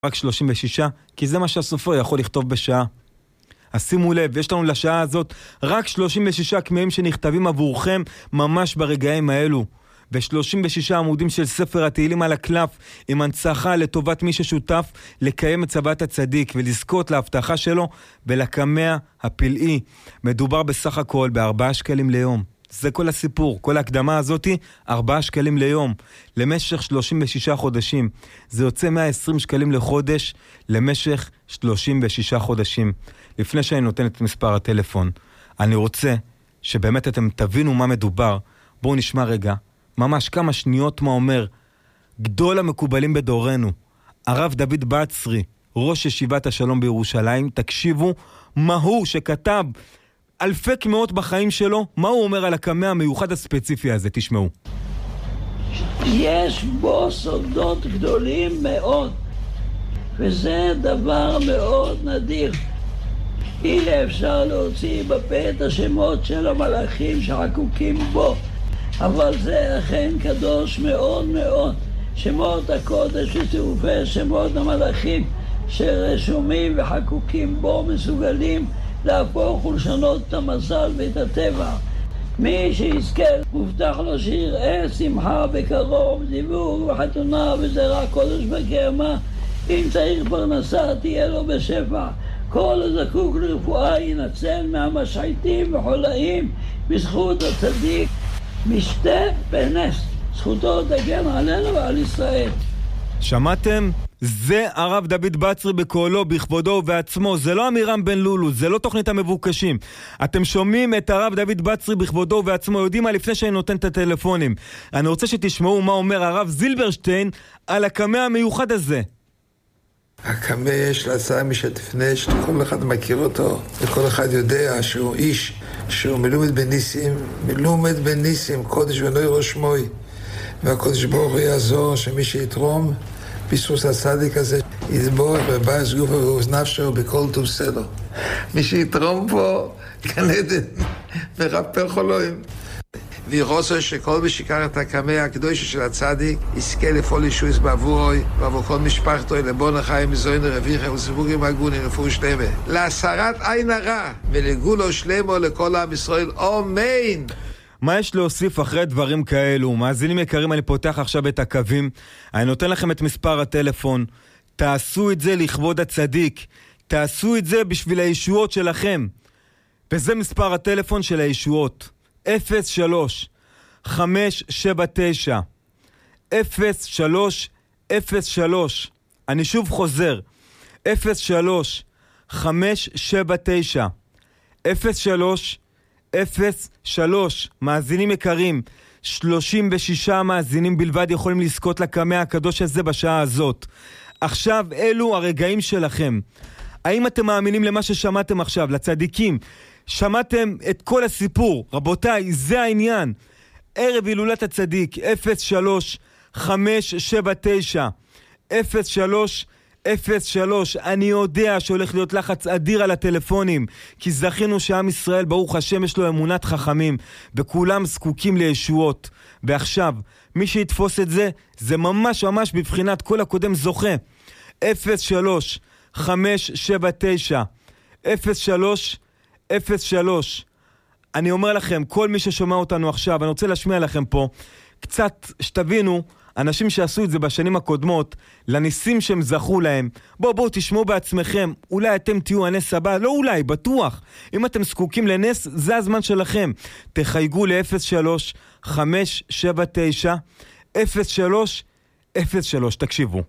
רק 36, כי זה מה שהסופר יכול לכתוב בשעה. אז שימו לב, יש לנו לשעה הזאת רק 36 קמעים שנכתבים עבורכם ממש ברגעים האלו. ו36 עמודים של ספר התהילים על הקלף, עם הנצחה לטובת מי ששותף לקיים את צוות הצדיק ולזכות להבטחה שלו ולקמע הפלאי. מדובר בסך הכל ב4 שקלים ליום. זה כל הסיפור, כל ההקדמה הזאת, 4 שקלים ליום, למשך 36 חודשים. זה יוצא 120 שקלים לחודש, למשך 36 חודשים. לפני שאני נותן את מספר הטלפון, אני רוצה שבאמת אתם תבינו מה מדובר. בואו נשמע רגע, ממש כמה שניות מה אומר גדול המקובלים בדורנו, הרב דוד בצרי, ראש ישיבת השלום בירושלים. תקשיבו מה הוא שכתב אלפי קמעות בחיים שלו, מה הוא אומר על הקמע המיוחד הספציפי הזה. תשמעו. יש בו סודות גדולים מאוד, וזה דבר מאוד נדיר. אי אפשר להוציא בפה את השמות של המלאכים שחקוקים בו, אבל זה אכן קדוש מאוד מאוד. שמות הקודש וצירופי שמות המלאכים שרשומים וחקוקים בו מסוגלים להפוך ולשנות את המזל ואת הטבע. מי שיזכה מובטח לו שיראה שמחה בקרוב, זיווג וחתונה וזרע קודש בקרמה. אם צריך פרנסה תהיה לו בשפע. כל הזקוק לרפואה ינצל מהמשחיתים וחולאים בזכות הצדיק. משתה בנס, זכותו תגן עלינו ועל ישראל. שמעתם? זה הרב דוד בצרי בקולו, בכבודו ובעצמו. זה לא אמירם בן לולו, זה לא תוכנית המבוקשים. אתם שומעים את הרב דוד בצרי בכבודו ובעצמו. יודעים מה? לפני שאני נותן את הטלפונים, אני רוצה שתשמעו מה אומר הרב זילברשטיין על הקמע המיוחד הזה. הקמע יש להצעה משתפנה, שכל אחד מכיר אותו, וכל אחד יודע שהוא איש, שהוא מלומד בניסים, קודש ונוי ראש מוי, והקודש ברוך הוא יעזור שמי שיתרום ביסוס הצדיק הזה יתבורך בבייס גופה ואוזנפשו בכל טוב סדר. מי שיתרום פה גן עדן מרפא חולאים. וירוצו שכל מי שיקר את הקמע הקדוש של הצדיק יזכה לפעול ישועות בעבורוי ועבור כל משפחתו לבון החיים מזוין רביחה וסיפורים הגונים לפור שלמה להסרת עין הרע ולגולו שלמה לכל עם ישראל. אמן. מה יש להוסיף אחרי דברים כאלו? מאזינים יקרים, אני פותח עכשיו את הקווים, אני נותן לכם את מספר הטלפון. תעשו את זה לכבוד הצדיק, תעשו את זה בשביל הישועות שלכם, וזה מספר הטלפון של הישועות. 03-579-03-03. אני שוב חוזר, 03-579-03-03. מאזינים יקרים, 36 מאזינים בלבד יכולים לזכות לקמע הקדוש הזה בשעה הזאת. עכשיו אלו הרגעים שלכם. האם אתם מאמינים למה ששמעתם עכשיו, לצדיקים? שמעתם את כל הסיפור? רבותיי, זה העניין. ערב הילולת הצדיק, 03-579-03-03. אני יודע שהולך להיות לחץ אדיר על הטלפונים, כי זכינו שעם ישראל ברוך השם יש לו אמונת חכמים, וכולם זקוקים לישועות. ועכשיו מי שיתפוס את זה, זה ממש ממש בבחינת כל הקודם זוכה. 03-579-03-03. אני אומר לכם, כל מי ששומע אותנו עכשיו, אני רוצה להשמיע לכם פה קצת שתבינו, אנשים שעשו את זה בשנים הקודמות, לניסים שהם זכו להם. בואו תשמעו בעצמכם, אולי אתם תהיו הנס הבא, לא אולי, בטוח. אם אתם זקוקים לנס, זה הזמן שלכם. תחייגו ל-03-579-03-03. תקשיבו.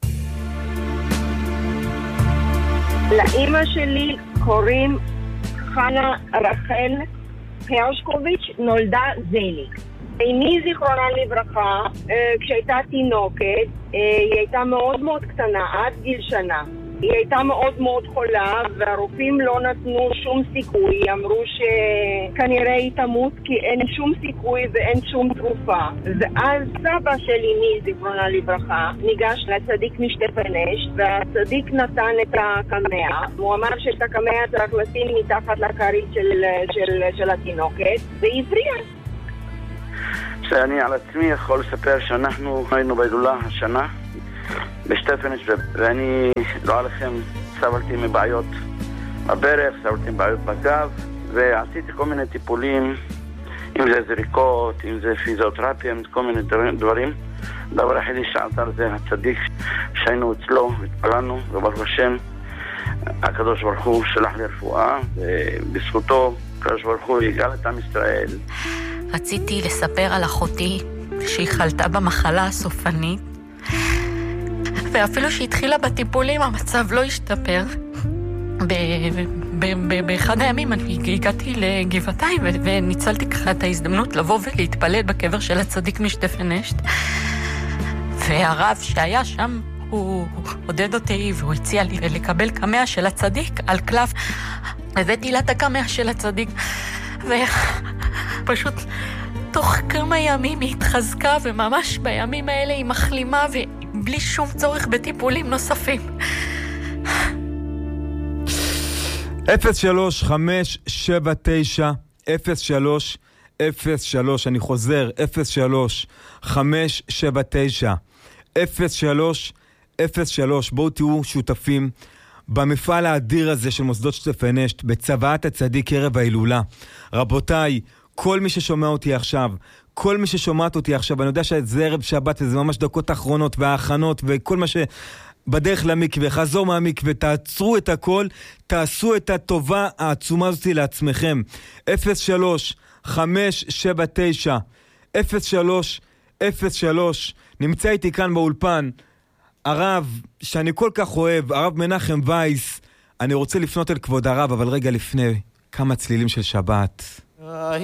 לאמא שלי קוראים חנה רחל הרשקוביץ', נולדה זלי. אמי זיכרונה לברכה, כשהייתה תינוקת, היא הייתה מאוד מאוד קטנה, עד גיל שנה. היא הייתה מאוד מאוד חולה, והרופאים לא נתנו שום סיכוי. אמרו שכנראה היא תמות כי אין שום סיכוי ואין שום תרופה. ואז סבא של אמי זיכרונה לברכה ניגש לצדיק משתפנש, והצדיק נתן את הקמע. הוא אמר שאת הקמע צריך לשים מתחת לכרית של התינוקת, והיא הבריאה. שאני על עצמי יכול לספר שאנחנו היינו בהילולה השנה בשטפנש, ואני, לא עליכם, סבלתי מבעיות בברך, סבלתי מבעיות בגב, ועשיתי כל מיני טיפולים, אם זה זריקות, אם זה פיזיותרפיה, כל מיני דברים. דבר היחידי שעזר זה הצדיק שהיינו אצלו, התפללנו, וברוך השם, הקדוש ברוך הוא שלח לי רפואה, ובזכותו הקדוש ברוך הוא יגאל את עם ישראל. רציתי לספר על אחותי שהיא חלתה במחלה הסופנית, ואפילו שהתחילה בטיפולים המצב לא השתפר. באחד הימים אני הגעתי לגבעתיים וניצלתי ככה את ההזדמנות לבוא ולהתפלל בקבר של הצדיק משטפנשט, והרב שהיה שם הוא עודד אותי והוא הציע לי לקבל קמע של הצדיק על קלף. הבאתי לה את הקמע של הצדיק, ופשוט תוך כמה ימים היא התחזקה, וממש בימים האלה היא מחלימה ובלי שום צורך בטיפולים נוספים. 03-579-0303, אני חוזר, 03-579-0303. בואו תהיו שותפים במפעל האדיר הזה של מוסדות שטפנשט, בצוואת הצדיק ערב ההילולה. רבותיי, כל מי ששומע אותי עכשיו, כל מי ששומעת אותי עכשיו, אני יודע שזה ערב שבת וזה ממש דקות אחרונות וההכנות וכל מה בדרך למקווה, חזור מהמקווה, תעצרו את הכל, תעשו את הטובה העצומה הזאת לעצמכם. 03-579-0303. נמצא איתי כאן באולפן הרב שאני כל כך אוהב, הרב מנחם וייס. אני רוצה לפנות אל כבוד הרב, אבל רגע לפני, כמה צלילים של שבת.